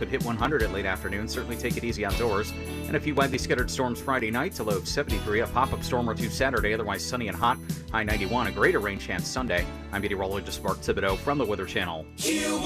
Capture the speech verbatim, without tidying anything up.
could hit one hundred at late afternoon. Certainly take it easy outdoors. And a few widely scattered storms Friday night to low of seventy-three. A pop-up storm or two Saturday, otherwise sunny and hot. High ninety-one. A greater rain chance Sunday. I'm meteorologist Mark Thibodeau from the Weather Channel.